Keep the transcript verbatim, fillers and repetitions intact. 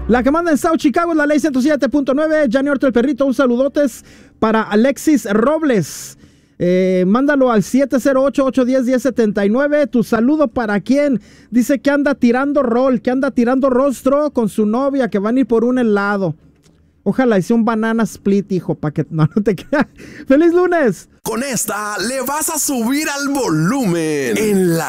La que manda en South Chicago es la ley ciento siete punto nueve. Gianni Orto el perrito, un saludotes para Alexis Robles. Eh, mándalo al siete cero ocho, ocho uno cero, uno cero siete nueve. Tu saludo para quién. Dice que anda tirando rol, que anda tirando rostro con su novia, que van a ir por un helado. Ojalá hice un banana split, hijo, para que no, no te quede. ¡Feliz lunes! Con esta le vas a subir al volumen en la